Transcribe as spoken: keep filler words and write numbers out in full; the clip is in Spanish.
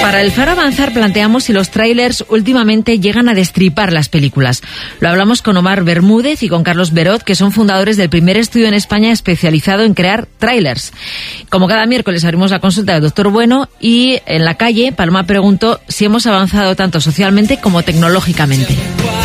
Para el Faro Avanzar planteamos si los trailers últimamente llegan a destripar las películas. Lo hablamos con Omar Bermúdez y con Carlos Berot, que son fundadores del primer estudio en España especializado en crear trailers. Como cada miércoles abrimos la consulta del doctor Bueno y en la calle Paloma preguntó si hemos avanzado tanto socialmente como tecnológicamente.